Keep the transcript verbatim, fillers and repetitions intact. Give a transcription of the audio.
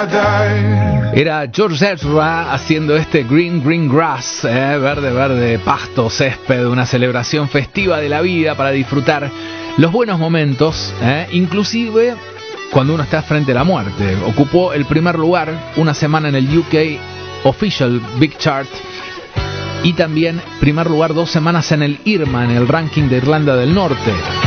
Era George Ezra haciendo este Green Green Grass, eh, verde verde, pasto, césped, una celebración festiva de la vida para disfrutar los buenos momentos, eh, inclusive cuando uno está frente a la muerte. Ocupó el primer lugar una semana en el U K Official Big Chart y también primer lugar dos semanas en el Irma, en el ranking de Irlanda del Norte.